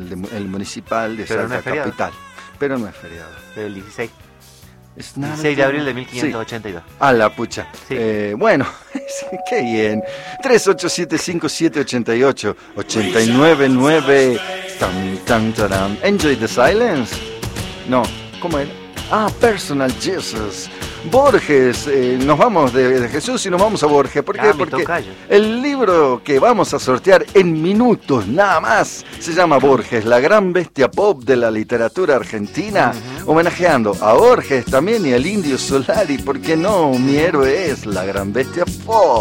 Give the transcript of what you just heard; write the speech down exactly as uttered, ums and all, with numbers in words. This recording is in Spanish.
de, el municipal de Pero no Salta es feriado. capital. Pero no es feriado. El dieciséis. Es nada, dieciséis de abril de mil sí. quinientos ochenta y dos. A la pucha. Sí. Eh, bueno, qué bien. tres ocho siete cinco siete ocho ocho ocho nueve nueve. Tan, tan, taran. Enjoy the silence. No, ¿cómo era? Ah, Personal Jesus. Borges, eh, nos vamos de, de Jesús y nos vamos a Borges. ¿Por qué? Ah, mi Porque tocayo. el libro que vamos a sortear en minutos nada más se llama Borges, la gran bestia pop de la literatura argentina, uh-huh. homenajeando a Borges también y al Indio Solari. ¿Por qué no? Mi héroe es la gran bestia pop.